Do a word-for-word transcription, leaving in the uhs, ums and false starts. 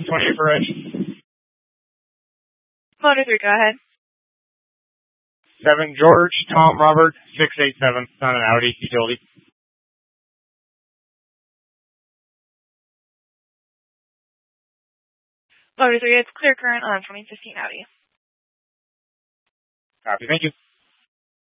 twenty-eight for Rich. Motor three, go ahead. seven George, Tom Robert, six eight seven, on an Audi utility. Motor three, it's clear current on twenty fifteen Audi. Copy, thank you.